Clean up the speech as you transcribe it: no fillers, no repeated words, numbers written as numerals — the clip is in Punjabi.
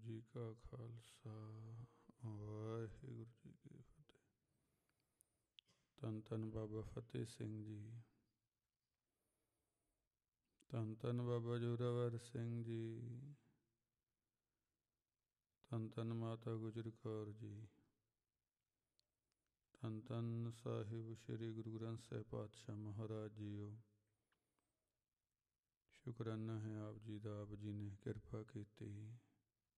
ਜੀ ਕਾ ਖਾਲਸਾ ਵਾਹਿਗੁਰੂ ਜੀ ਕੀ ਫਤਿਹ। ਧੰਨ ਧੰਨ ਬਾਬਾ ਫਤਿਹ ਸਿੰਘ ਜੀ, ਧੰਨ ਧੰਨ ਬਾਬਾ ਜ਼ੋਰਾਵਰ ਸਿੰਘ ਜੀ, ਧੰਨ ਧੰਨ ਮਾਤਾ ਗੁਜਰ ਕੌਰ ਜੀ, ਧੰਨ ਧੰਨ ਸਾਹਿਬ ਸ੍ਰੀ ਗੁਰੂ ਗ੍ਰੰਥ ਸਾਹਿਬ ਪਾਤਸ਼ਾਹ ਮਹਾਰਾਜ ਜੀਓ। ਸ਼ੁਕਰਾਨਾ ਹੈ ਆਪ ਜੀ ਦਾ, ਆਪ ਜੀ ਨੇ ਕਿਰਪਾ ਕੀਤੀ।